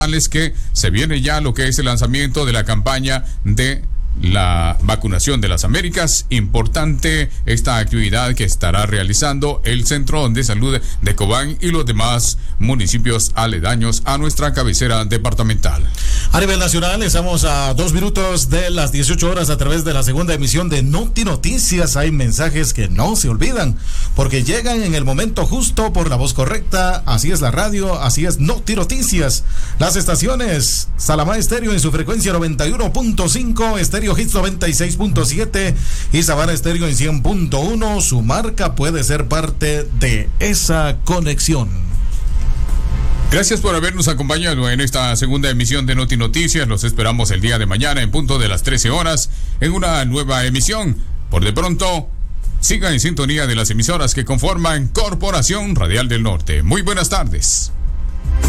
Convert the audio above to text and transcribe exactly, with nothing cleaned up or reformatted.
que se viene ya lo que es el lanzamiento de la campaña de la vacunación de las Américas. Importante esta actividad que estará realizando el Centro de Salud de Cobán y los demás municipios aledaños a nuestra cabecera departamental. A nivel nacional, estamos a dos minutos de las dieciocho horas a través de la segunda emisión de Noti Noticias. Hay mensajes que no se olvidan porque llegan en el momento justo por la voz correcta. Así es la radio, así es Noti Noticias. Las estaciones Salamá Estéreo en su frecuencia noventa y uno punto cinco, Estéreo Hits noventa y seis punto siete y Sabana Estéreo en cien punto uno. Su marca puede ser parte de esa conexión. Gracias por habernos acompañado en esta segunda emisión de Noti Noticias. Los esperamos el día de mañana en punto de las trece horas en una nueva emisión. Por de pronto, siga en sintonía de las emisoras que conforman Corporación Radial del Norte. Muy buenas tardes.